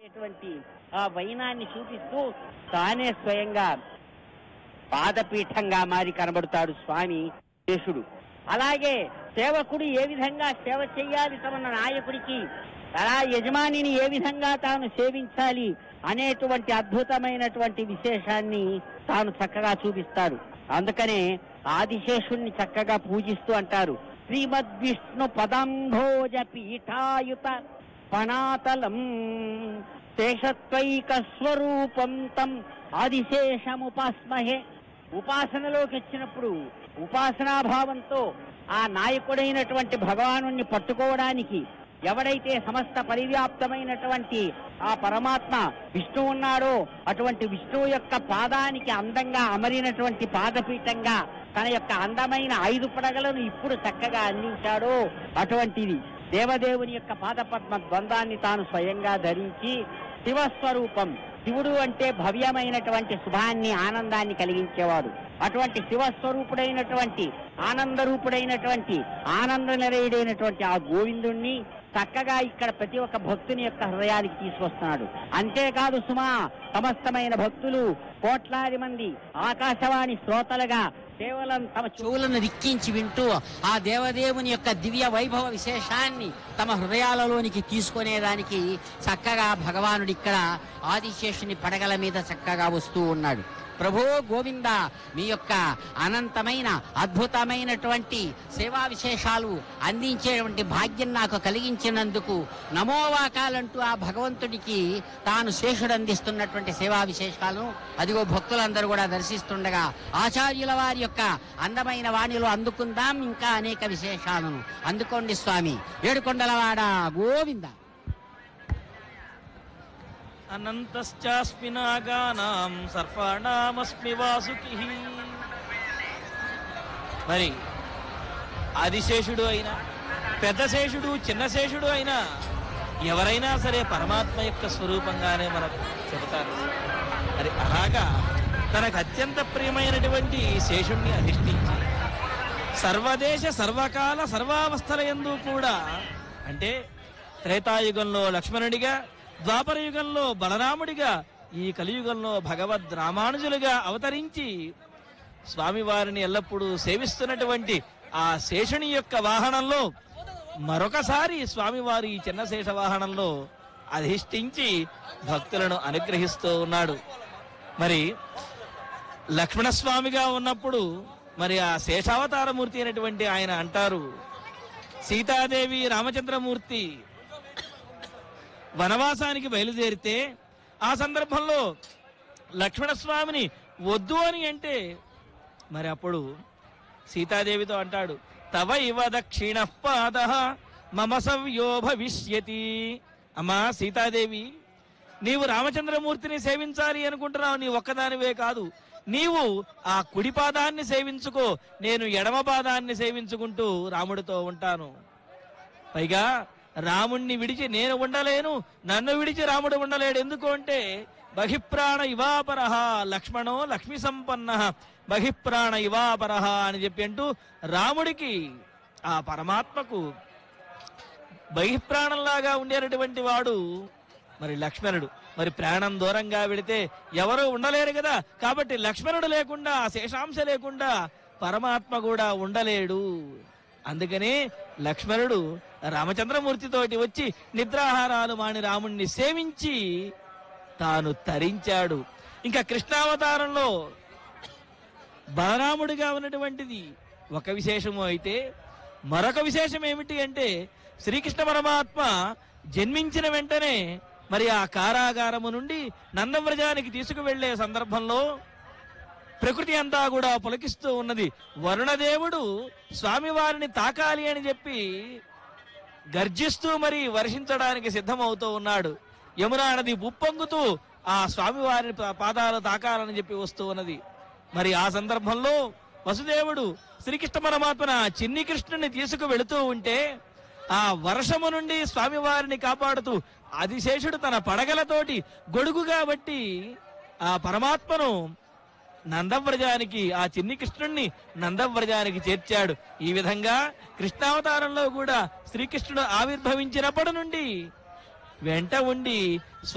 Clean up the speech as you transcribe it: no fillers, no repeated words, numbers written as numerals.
అనేటువంటి ఆ వైనాన్ని చూపిస్తూ తానే స్వయంగా పాదపీఠంగా మారి కనబడతాడు స్వామి శేషుడు. అలాగే సేవకుడు ఏ విధంగా సేవ చెయ్యాలి తమ నాయకుడికి, అలా యజమానిని ఏ విధంగా తాను సేవించాలి అనేటువంటి అద్భుతమైనటువంటి విశేషాన్ని తాను చక్కగా చూపిస్తాడు. అందుకనే ఆదిశేషుణ్ణి చక్కగా పూజిస్తూ అంటారు, శ్రీమద్విష్ణు పదంభోజ పీఠాయుత పణాతలం శేషత్వైక స్వరూపం తం ఆదిశేషముపాస్మహే. ఉపాసనలోకి వచ్చినప్పుడు ఉపాసనాభావంతో ఆ నాయకుడైనటువంటి భగవానుణ్ణి పట్టుకోవడానికి ఎవడైతే సమస్త పరివ్యాప్తమైనటువంటి ఆ పరమాత్మ విష్ణువు ఉన్నాడో అటువంటి విష్ణువు యొక్క పాదానికి అందంగా అమరినటువంటి పాదపీఠంగా తన యొక్క అందమైన 5 పడగలను ఇప్పుడు చక్కగా అందించాడో అటువంటిది దేవదేవుని యొక్క పాదపద్మ ద్వందాన్ని తాను స్వయంగా ధరించి శివస్వరూపం. శివుడు అంటే భవ్యమైనటువంటి శుభాన్ని ఆనందాన్ని కలిగించేవాడు. అటువంటి శివస్వరూపుడైనటువంటి ఆనందరూపుడైనటువంటి ఆనంద నిలయుడైనటువంటి ఆ గోవిందుణ్ణి చక్కగా ఇక్కడ ప్రతి ఒక్క భక్తుని యొక్క హృదయానికి తీసుకొస్తున్నాడు. అంతేకాదు సుమా, సమస్తమైన భక్తులు కోట్లాది మంది ఆకాశవాణి శ్రోతలుగా కేవలం తమ చెవులను రిక్కించి వింటూ ఆ దేవదేవుని యొక్క దివ్య వైభవ విశేషాన్ని తమ హృదయాలలోనికి తీసుకునేదానికి చక్కగా భగవానుడు ఇక్కడ ఆదిశేషుని పడగల మీద చక్కగా వస్తూ ఉన్నాడు. ప్రభో గోవింద, మీ యొక్క అనంతమైన అద్భుతమైనటువంటి సేవా విశేషాలు అందించేటువంటి భాగ్యం నాకు కలిగించినందుకు నమోవాకాలంటూ ఆ భగవంతుడికి తాను శేషుడు అందిస్తున్నటువంటి సేవా విశేషాలను అదిగో భక్తులందరూ కూడా దర్శిస్తుండగా ఆచార్యుల వారి యొక్క అందమైన వాణిలో అందుకుందాం ఇంకా అనేక విశేషాలను. అందుకోండి స్వామి. ఏడుకొండలవాడ గోవింద. అనంతశ్చాస్మి నాగానాం సర్పాణామస్మి వాసుకిః. మరి ఆదిశేషుడు అయినా పెద్ద శేషుడు చిన్న శేషుడు అయినా ఎవరైనా సరే పరమాత్మ యొక్క స్వరూపంగానే మనకు చెబుతారు. మరి అలాగా తనకు అత్యంత ప్రియమైనటువంటి శేషుణ్ణి అధిష్ఠించి సర్వదేశ సర్వకాల సర్వావస్థల యందు కూడా, అంటే త్రేతాయుగంలో లక్ష్మణుడిగా, ద్వాపర యుగంలో బలరాముడిగా, ఈ కలియుగంలో భగవద్ రామానుజులుగా అవతరించి స్వామివారిని ఎల్లప్పుడూ సేవిస్తున్నటువంటి ఆ శేషుని యొక్క వాహనంలో మరొకసారి స్వామివారి ఈ చిన్న శేష వాహనంలో అధిష్ఠించి భక్తులను అనుగ్రహిస్తూ ఉన్నాడు. మరి లక్ష్మణస్వామిగా ఉన్నప్పుడు మరి ఆ శేషావతారమూర్తి అయినటువంటి ఆయన అంటారు, సీతాదేవి రామచంద్రమూర్తి వనవాసానికి బయలుదేరితే ఆ సందర్భంలో లక్ష్మణస్వామిని వద్దు అని అంటే మరి అప్పుడు సీతాదేవితో అంటాడు, తవ ఇవ దక్షిణ పాద మమ సవ్యో భవిష్యతి. అమ్మా సీతాదేవి, నీవు రామచంద్రమూర్తిని సేవించాలి అనుకుంటున్నావు, నీ ఒక్కదానివే కాదు, నీవు ఆ కుడి పాదాన్ని సేవించుకో, నేను ఎడమ పాదాన్ని సేవించుకుంటూ రాముడితో ఉంటాను. పైగా రాముణ్ణి విడిచి నేను ఉండలేను, నన్ను విడిచి రాముడు ఉండలేడు. ఎందుకు అంటే బహిప్రాణ ఇవాపరహ లక్ష్మణో లక్ష్మి సంపన్న బహిప్రాణ ఇవాపరహ అని చెప్పి అంటూ రాముడికి ఆ పరమాత్మకు బహిప్రాణంలాగా ఉండేటటువంటి వాడు మరి లక్ష్మణుడు. మరి ప్రాణం దూరంగా వెళితే ఎవరూ ఉండలేరు కదా, కాబట్టి లక్ష్మణుడు లేకుండా, శేషాంశ లేకుండా పరమాత్మ కూడా ఉండలేడు. అందుకనే లక్ష్మణుడు రామచంద్రమూర్తితోటి వచ్చి నిద్రాహారాలు మాని రాముణ్ణి సేవించి తాను తరించాడు. ఇంకా కృష్ణావతారంలో బలరాముడిగా ఉన్నటువంటిది ఒక విశేషము అయితే, మరొక విశేషం ఏమిటి అంటే శ్రీకృష్ణ పరమాత్మ జన్మించిన వెంటనే మరి ఆ కారాగారము నుండి నందవ్రజానికి తీసుకువెళ్లే సందర్భంలో ప్రకృతి అంతా కూడా పులకిస్తూ ఉన్నది. వరుణదేవుడు స్వామివారిని తాకాలి అని చెప్పి గర్జిస్తూ మరి వర్షించడానికి సిద్ధమవుతూ ఉన్నాడు. యమునా నది ఉప్పొంగుతూ ఆ స్వామివారిని పాదాలు తాకాలని చెప్పి వస్తూ ఉన్నది. మరి ఆ సందర్భంలో వసుదేవుడు శ్రీకృష్ణ పరమాత్మన చిన్ని కృష్ణుని తీసుకు వెళుతూ ఉంటే ఆ వర్షము నుండి స్వామివారిని కాపాడుతూ ఆదిశేషుడు తన పడగలతోటి గొడుగుగా బట్టి ఆ పరమాత్మను నందవ్రజానికి, ఆ చిన్ని కృష్ణుణ్ణి నందవ్రజానికి చేర్చాడు. ఈ విధంగా కృష్ణావతారంలో కూడా శ్రీకృష్ణుడు ఆవిర్భవించినప్పటి నుండి వెంట ఉండి